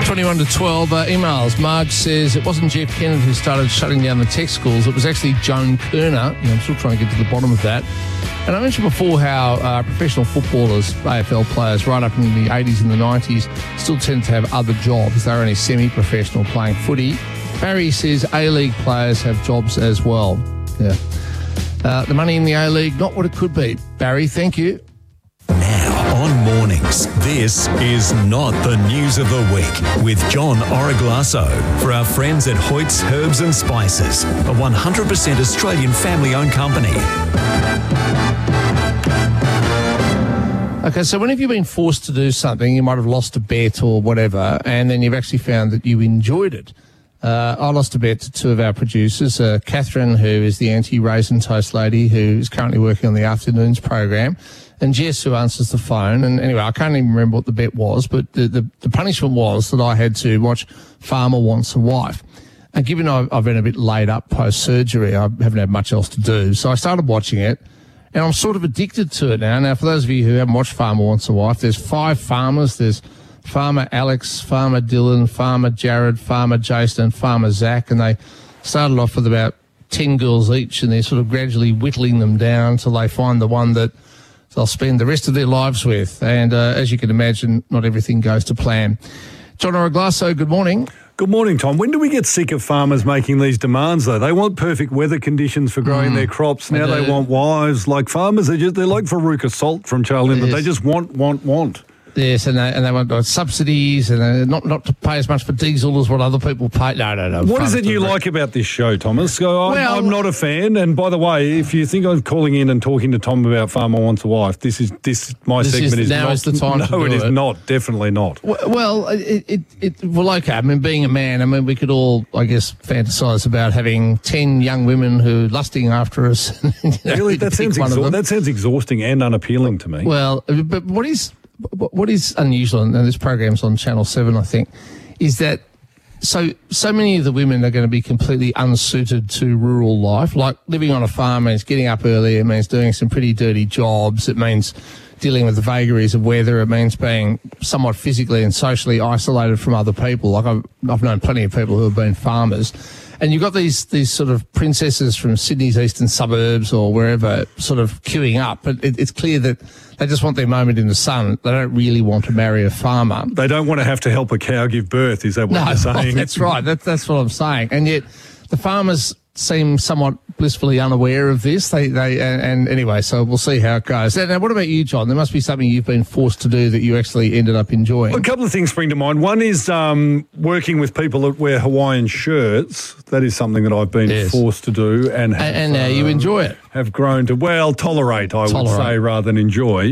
21 to 12, emails. Marg says it wasn't Jeff Kennett who started shutting down the tech schools. It was actually Joan Kerner. I'm still trying to get to the bottom of that. And I mentioned before how professional footballers, AFL players, right up in the 80s and the 90s, still tend to have other jobs. They're only semi-professional playing footy. Barry says A-League players have jobs as well. Yeah. The money in the A-League, not what it could be. Barry, thank you. Now on Mornings, this is Not the News of the Week with John Origlasso for our friends at Hoyt's Herbs and Spices, a 100% Australian family-owned company. Okay, so when have you been forced to do something, you might have lost a bet or whatever, and then you've actually found that you enjoyed it? I lost a bet to two of our producers, Catherine, who is the anti-raisin toast lady, who is currently working on the afternoons program, and Jess, who answers the phone. And anyway, I can't even remember what the bet was, but the punishment was that I had to watch Farmer Wants a Wife. And given I've been a bit laid up post-surgery, I haven't had much else to do. So I started watching it, and I'm sort of addicted to it now. Now, for those of you who haven't watched Farmer Wants a Wife, there's 5 farmers. There's Farmer Alex, Farmer Dylan, Farmer Jared, Farmer Jason, and Farmer Zach. And they started off with about 10 girls each, and they're sort of gradually whittling them down until they find the one that they'll spend the rest of their lives with. And as you can imagine, not everything goes to plan. John Origlasso, good morning. Good morning, Tom. When do we get sick of farmers making these demands, though? They want perfect weather conditions for growing their crops. Now they want wives. Like farmers, they're like Veruca Salt from Charlie Lindbergh. They just want. Yes, and they want subsidies and not to pay as much for diesel as what other people pay. No. What is it you like about this show, Thomas? I'm not a fan. And by the way, if you think I'm calling in and talking to Tom about Farmer Wants a Wife, my segment is now not. Is the time no, to do it is not. Definitely not. Well, okay. I mean, being a man, we could all, I guess, fantasize about having 10 young women who lusting after us. Really, that sounds exhausting and unappealing to me. Well, but what is unusual, and this program's on Channel 7, I think, is that so many of the women are going to be completely unsuited to rural life. Like living on a farm means getting up early, it means doing some pretty dirty jobs, it means dealing with the vagaries of weather, it means being somewhat physically and socially isolated from other people. Like I've known plenty of people who have been farmers. And you've got these sort of princesses from Sydney's eastern suburbs or wherever sort of queuing up. But it's clear that they just want their moment in the sun. They don't really want to marry a farmer. They don't want to have to help a cow give birth. Is that what you're saying? That's right. That's what I'm saying. And yet the farmers seem somewhat blissfully unaware of this. And anyway, so we'll see how it goes. Now, what about you, John? There must be something you've been forced to do that you actually ended up enjoying. A couple of things spring to mind. One is working with people that wear Hawaiian shirts. That is something that I've been forced to do. And now you enjoy it. Have grown to, tolerate, I would say, rather than enjoy.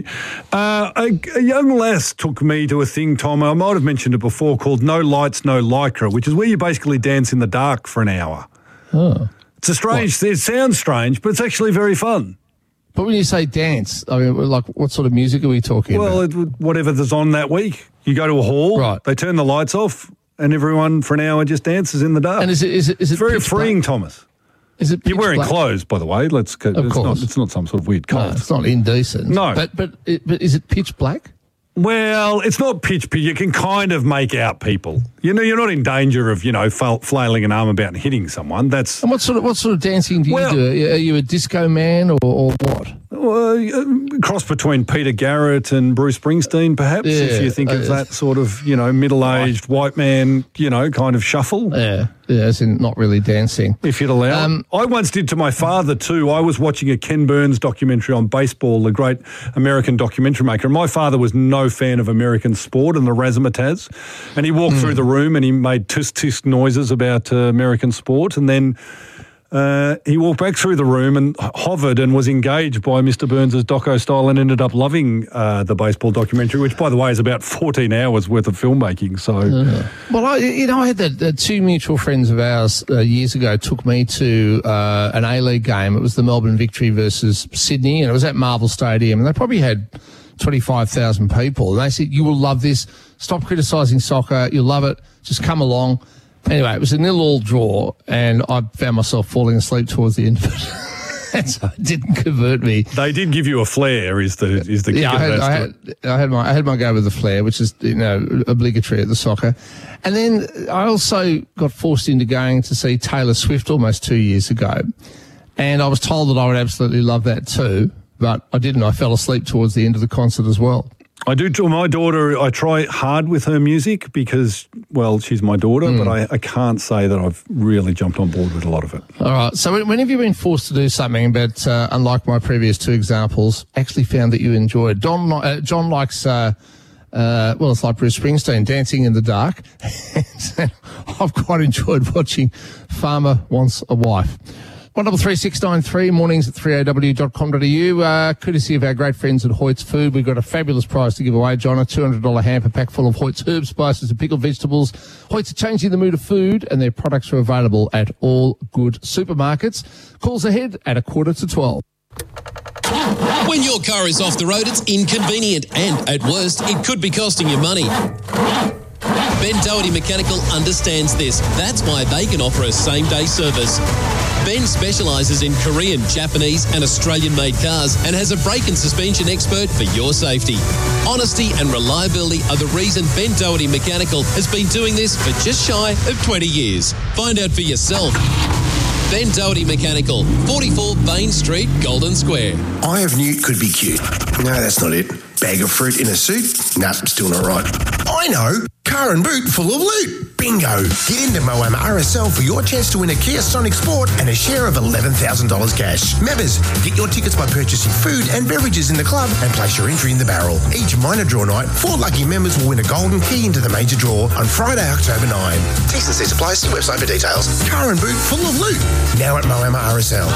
A young lass took me to a thing, Tom, I might have mentioned it before, called No Lights, No Lycra, which is where you basically dance in the dark for an hour. Oh. It's a strange, it sounds strange, but it's actually very fun. But when you say dance, I mean, like, what sort of music are we talking about? Well, whatever there's on that week. You go to a hall, they turn the lights off, and everyone for an hour just dances in the dark. And is it very freeing, black? Thomas? Is it You're wearing black? Clothes, by the way. Of course. It's not some sort of weird cult. No, it's not indecent. No. But is it pitch black? Well, it's not pitch. You can kind of make out people. You're not in danger of, flailing an arm about and hitting someone. And what sort of dancing do you do? Are you a disco man or what? Cross between Peter Garrett and Bruce Springsteen, perhaps, if you think of that sort of, middle-aged white man, kind of shuffle. Yeah, as in not really dancing. If you'd allow. I once did to my father too. I was watching a Ken Burns documentary on baseball, the great American documentary maker, and my father was no fan of American sport and the razzmatazz, and he walked through the room and he made tisk-tisk noises about American sport, and then he walked back through the room and hovered and was engaged by Mr. Burns' doco style and ended up loving the baseball documentary, which, by the way, is about 14 hours worth of filmmaking. So, well, I had that two mutual friends of ours years ago took me to an A-League game. It was the Melbourne Victory versus Sydney, and it was at Marvel Stadium, and they probably had 25,000 people. And they said, "You will love this. Stop criticising soccer. You'll love it. Just come along." Anyway, it was a 0-0 draw, and I found myself falling asleep towards the end of it. So it didn't convert me. They did give you a flare, is the key. Yeah, I had my go with the flare, which is obligatory at the soccer, and then I also got forced into going to see Taylor Swift almost 2 years ago, and I was told that I would absolutely love that too, but I didn't. I fell asleep towards the end of the concert as well. I do to my daughter. I try hard with her music because, well, she's my daughter, but I can't say that I've really jumped on board with a lot of it. All right. So when have you been forced to do something, but unlike my previous two examples, actually found that you enjoyed? John likes, it's like Bruce Springsteen, Dancing in the Dark. I've quite enjoyed watching Farmer Wants a Wife. 133693, mornings at 3aw.com.au. Courtesy of our great friends at Hoyt's Food, we've got a fabulous prize to give away, John, a $200 hamper pack full of Hoyt's herbs, spices and pickled vegetables. Hoyt's are changing the mood of food, and their products are available at all good supermarkets. Calls ahead at 11:45. When your car is off the road, it's inconvenient, and at worst, it could be costing you money. Ben Doherty Mechanical understands this. That's why they can offer a same-day service. Ben specialises in Korean, Japanese and Australian-made cars and has a brake and suspension expert for your safety. Honesty and reliability are the reason Ben Doherty Mechanical has been doing this for just shy of 20 years. Find out for yourself. Ben Doherty Mechanical, 44 Bain Street, Golden Square. Eye of Newt could be cute. No, that's not it. Bag of fruit in a suit? Nah, still not right. I know. Car and boot full of loot. Bingo. Get into Moama RSL for your chance to win a Kia Sonic Sport and a share of $11,000 cash. Members, get your tickets by purchasing food and beverages in the club and place your entry in the barrel. Each minor draw night, 4 lucky members will win a golden key into the major draw on Friday, October 9. T's and C's apply. See website for details. Car and boot full of loot. Now at Moama RSL.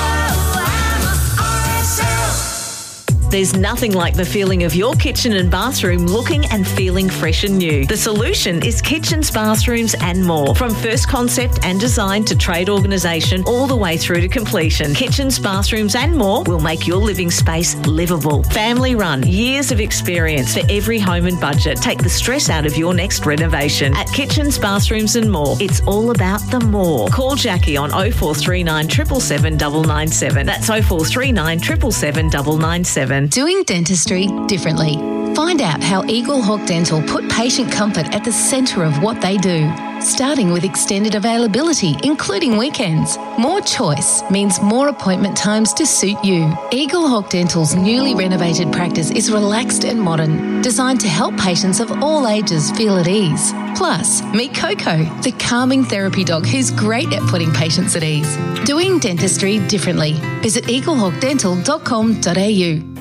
There's nothing like the feeling of your kitchen and bathroom looking and feeling fresh and new. The solution is Kitchens, Bathrooms and More. From first concept and design to trade organisation all the way through to completion, Kitchens, Bathrooms and More will make your living space livable. Family run, years of experience for every home and budget. Take the stress out of your next renovation. At Kitchens, Bathrooms and More, it's all about the more. Call Jackie on 0439 777 997. That's 0439 777 997. Doing dentistry differently. Find out how Eagle Hawk Dental put patient comfort at the centre of what they do. Starting with extended availability, including weekends. More choice means more appointment times to suit you. Eagle Hawk Dental's newly renovated practice is relaxed and modern, designed to help patients of all ages feel at ease. Plus, meet Coco, the calming therapy dog who's great at putting patients at ease. Doing dentistry differently. Visit eaglehawkdental.com.au.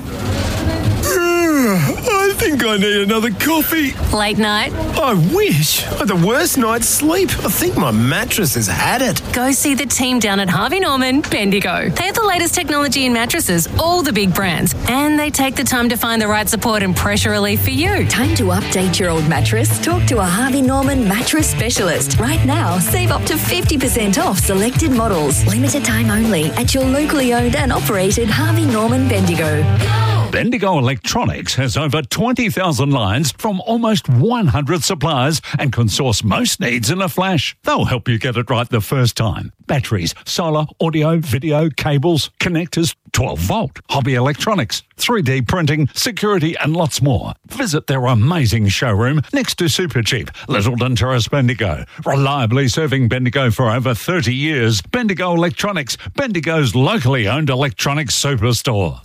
I think I need another coffee. Late night? I wish. I had the worst night's sleep. I think my mattress has had it. Go see the team down at Harvey Norman, Bendigo. They have the latest technology in mattresses, all the big brands, and they take the time to find the right support and pressure relief for you. Time to update your old mattress? Talk to a Harvey Norman mattress specialist. Right now, save up to 50% off selected models. Limited time only at your locally owned and operated Harvey Norman Bendigo. Bendigo Electronics has over 20,000 lines from almost 100 suppliers and can source most needs in a flash. They'll help you get it right the first time. Batteries, solar, audio, video, cables, connectors, 12-volt, hobby electronics, 3D printing, security and lots more. Visit their amazing showroom next to Supercheap, Littleton Terrace, Bendigo. Reliably serving Bendigo for over 30 years. Bendigo Electronics, Bendigo's locally owned electronics superstore.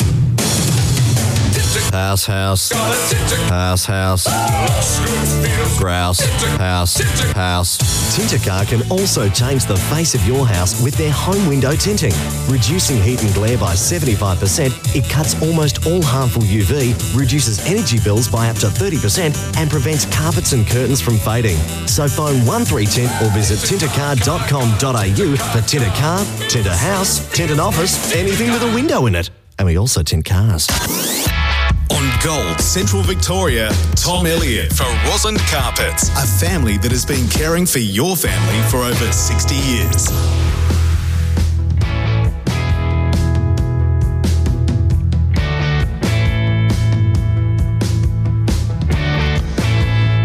House, house, house, house, grouse, house, house. Tintercar can also change the face of your house with their home window tinting. Reducing heat and glare by 75%, it cuts almost all harmful UV, reduces energy bills by up to 30% and prevents carpets and curtains from fading. So phone 1310 or visit tintercar.com.au for tinted car, tinted house, tinted office, anything with a window in it. And we also tint cars. On Gold, Central Victoria, Tom Elliott for Rosin Carpets, a family that has been caring for your family for over 60 years.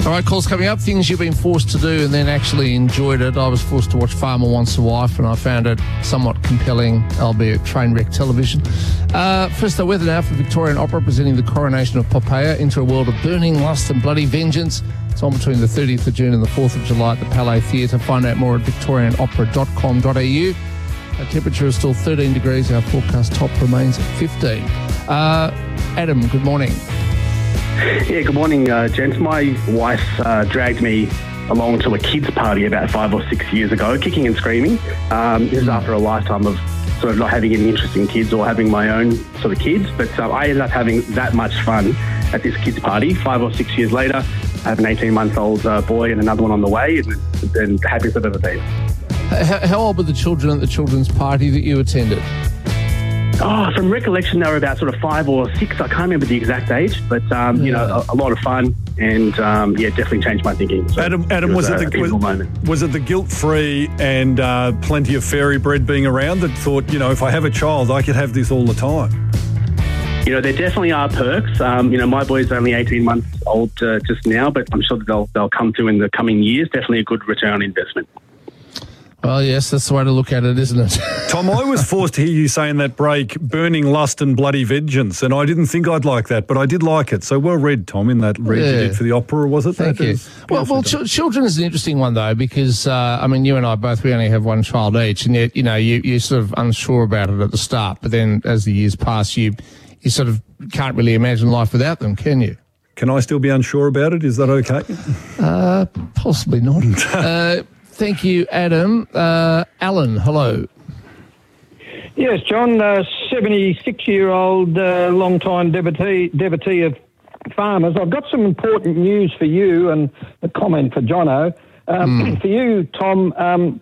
All right, calls coming up. Things you've been forced to do and then actually enjoyed it. I was forced to watch Farmer Wants a Wife and I found it somewhat compelling, albeit train wreck television. First, the weather now for Victorian Opera presenting the coronation of Poppaea into a world of burning lust and bloody vengeance. It's on between the 30th of June and the 4th of July at the Palais Theatre. Find out more at victorianopera.com.au. Our temperature is still 13 degrees. Our forecast top remains at 15. Adam, good morning. Yeah, good morning, gents. My wife dragged me along to a kids' party about 5 or 6 years ago, kicking and screaming. This is after a lifetime of sort of not having any interesting kids or having my own sort of kids. But I ended up having that much fun at this kids' party. 5 or 6 years later, I have an 18-month-old boy and another one on the way, and the happiest I've ever been. How old were the children at the children's party that you attended? Oh, from recollection, they were about sort of 5 or 6. I can't remember the exact age, but, you know, a lot of fun and, definitely changed my thinking. So Adam, was it the guilt-free and plenty of fairy bread being around that thought, you know, if I have a child, I could have this all the time? You know, there definitely are perks. My boy's only 18 months old just now, but I'm sure that they'll come through in the coming years. Definitely a good return on investment. Well, yes, that's the way to look at it, isn't it? Tom, I was forced to hear you say in that break, burning lust and bloody vengeance, and I didn't think I'd like that, but I did like it. So well read, Tom, in that read you did for the opera, was it? Thank you. Well, children is an interesting one, though, because, you and I both, we only have one child each, and yet, you're sort of unsure about it at the start, but then as the years pass, you sort of can't really imagine life without them, can you? Can I still be unsure about it? Is that okay? Possibly not. Thank you, Adam. Alan, hello. Yes, John, 76-year-old long-time devotee of farmers. I've got some important news for you and a comment for Jono. For you, Tom,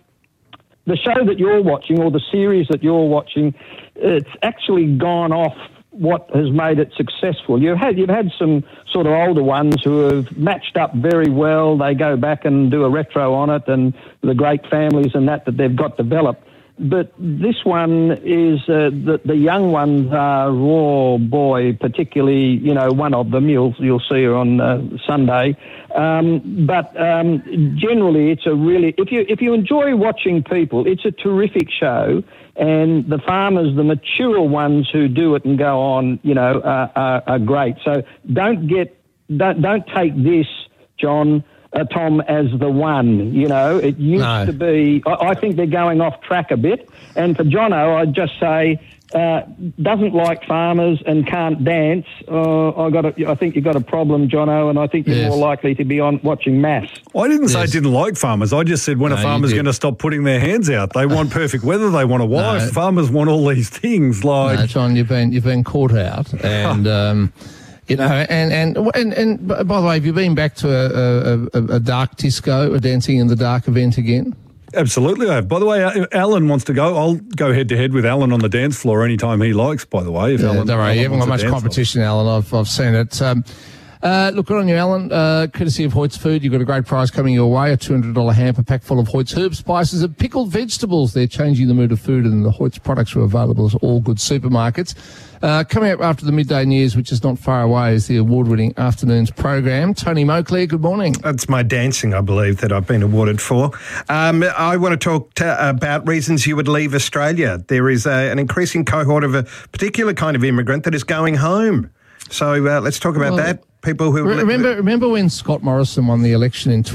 the show that you're watching or the series that you're watching, it's actually gone off what has made it successful. You've had some sort of older ones who have matched up very well. They go back and do a retro on it and the great families and that they've got developed. But this one is the young ones are raw boy, particularly, one of them. You'll see her on Sunday. But generally, it's a really if you enjoy watching people, it's a terrific show. And the farmers, the mature ones who do it and go on, are great. So don't take this, John. Tom, as the one, it used to be. I think they're going off track a bit. And for Jono, I'd just say doesn't like farmers and can't dance. I think you've got a problem, Jono, and I think you're more likely to be on watching Mass. I didn't say I didn't like farmers. I just said when a farmer's going to stop putting their hands out, they want perfect weather, they want a wife. No. Farmers want all these things. Like no, John, you've been caught out, and. And by the way, have you been back to a dark disco, a dancing in the dark event again? Absolutely, I have. By the way, Alan wants to go. I'll go head-to-head with Alan on the dance floor anytime he likes, by the way. Don't worry, you haven't got much competition, Alan. I've seen it. Look, good on you, Alan. Courtesy of Hoyt's Food, you've got a great prize coming your way, a $200 hamper pack full of Hoyt's herbs, spices and pickled vegetables. They're changing the mood of food, and the Hoyt's products are available at all good supermarkets. Coming up after the midday news, which is not far away, is the award-winning Afternoons program. Tony Moclair, good morning. That's my dancing, I believe, that I've been awarded for. I want to talk about reasons you would leave Australia. There is an increasing cohort of a particular kind of immigrant that is going home. So let's talk about that. People who remember when Scott Morrison won the election in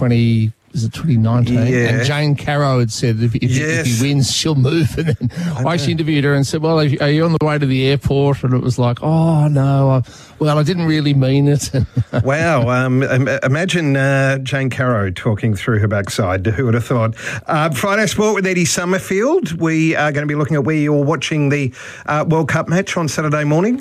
2019? Yeah. And Jane Caro had said if he wins, she'll move. And then I actually interviewed her and said, well, are you on the way to the airport? And it was like, oh, no, I didn't really mean it. Wow. Imagine Jane Caro talking through her backside. Who would have thought? Friday Sport with Eddie Summerfield. We are going to be looking at where you're watching the World Cup match on Saturday morning.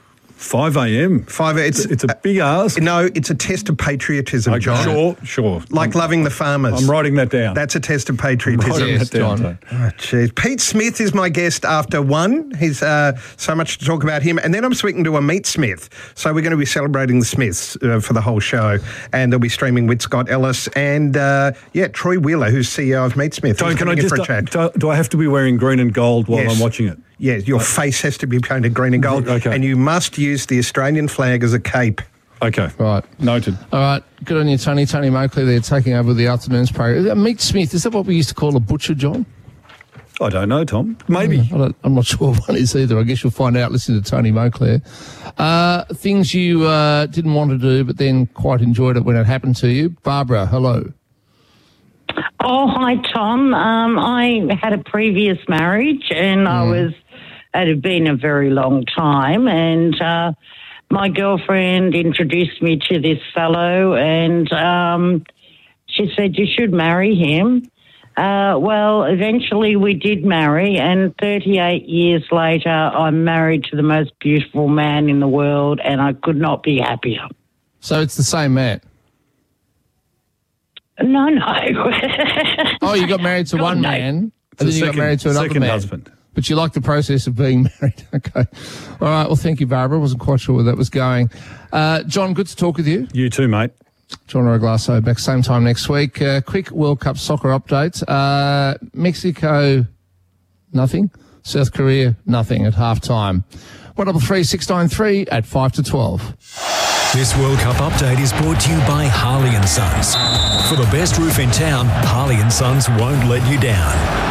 5 a.m. It's a big ask. No, it's a test of patriotism, John. Sure. Like loving the farmers. I'm writing that down. That's a test of patriotism. Yes, John. Oh, geez. Pete Smith is my guest after 1. He's so much to talk about him. And then I'm speaking to a Meat Smith. So we're going to be celebrating the Smiths for the whole show. And they'll be streaming with Scott Ellis and, Troy Wheeler, who's CEO of Meat Smith. Do I have to be wearing green and gold while I'm watching it? Yeah, your face has to be painted green and gold. Okay. And you must use the Australian flag as a cape. Okay. Right. Noted. All right. Good on you, Tony. Tony Moakley there taking over the afternoon's program. Meat Smith, is that what we used to call a butcher, John? I don't know, Tom. Maybe. I'm not sure what is either. I guess you'll find out listening to Tony Moakley. Things you didn't want to do but then quite enjoyed it when it happened to you. Barbara, hello. Oh, hi, Tom. I had a previous marriage and it had been a very long time, and my girlfriend introduced me to this fellow, and she said, you should marry him. Well, eventually we did marry, and 38 years later, I'm married to the most beautiful man in the world, and I could not be happier. So it's the same man? No. Oh, you got married to one man, and then you got married to another second man. husband. But you like the process of being married. Okay. All right. Well, thank you, Barbara. I wasn't quite sure where that was going. John, good to talk with you. You too, mate. John Araglasso back same time next week. Quick World Cup soccer update. Mexico, nothing. South Korea, nothing at half-time. 133 693 at 5 to 12. This World Cup update is brought to you by Harley & Sons. For the best roof in town, Harley & Sons won't let you down.